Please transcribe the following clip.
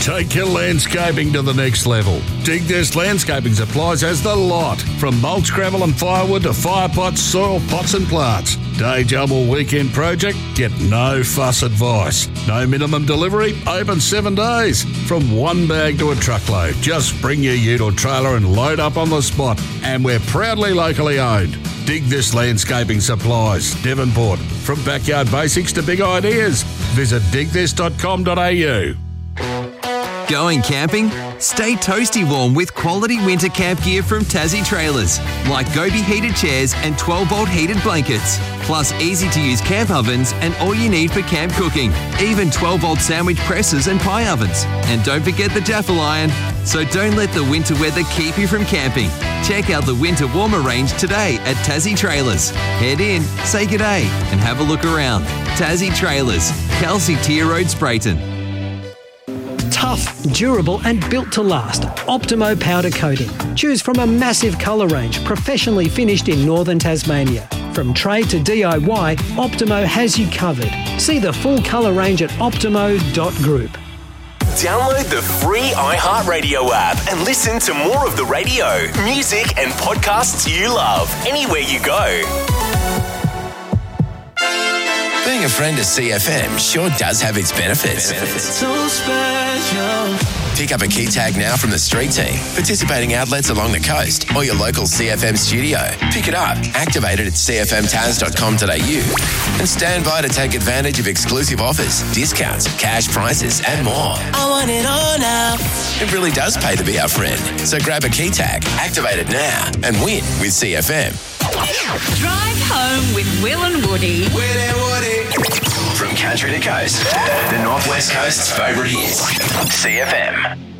Take your landscaping to the next level. Dig This Landscaping Supplies has the lot. From mulch, gravel and firewood to fire pots, soil pots and plants. Day job or weekend project? Get no fuss advice. No minimum delivery, open 7 days. From one bag to a truckload, just bring your ute or trailer and load up on the spot. And we're proudly locally owned. Dig This Landscaping Supplies, Devonport. From backyard basics to big ideas. Visit digthis.com.au. Going camping? Stay toasty warm with quality winter camp gear from Tassie Trailers, like Gobi heated chairs and 12-volt heated blankets, plus easy-to-use camp ovens and all you need for camp cooking, even 12-volt sandwich presses and pie ovens. And don't forget the Jaffle iron. So don't let the winter weather keep you from camping. Check out the winter warmer range today at Tassie Trailers. Head in, say g'day, and have a look around. Tassie Trailers, Kelsey Tier Road, Sprayton. Tough, durable and built to last. Optimo powder coating. Choose from a massive colour range professionally finished in northern Tasmania. From trade to DIY, Optimo has you covered. See the full colour range at optimo.group. Download the free iHeartRadio app and listen to more of the radio, music and podcasts you love anywhere you go. Being a friend of CFM sure does have its benefits. So special. Pick up a key tag now from the street team, participating outlets along the coast, or your local CFM studio. Pick it up, activate it at cfmtaz.com.au, and stand by to take advantage of exclusive offers, discounts, cash prizes, and more. I want it all now. It really does pay to be our friend. So grab a key tag, activate it now, and win with CFM. Drive home with Will and Woody. Will and Woody. From country to coast, the Northwest Coast's favourite hits. CFM.